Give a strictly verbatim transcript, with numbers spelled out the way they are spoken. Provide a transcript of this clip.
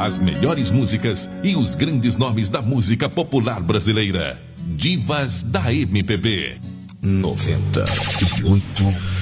As melhores músicas e os grandes nomes da música popular brasileira. Divas da M P B. noventa e oito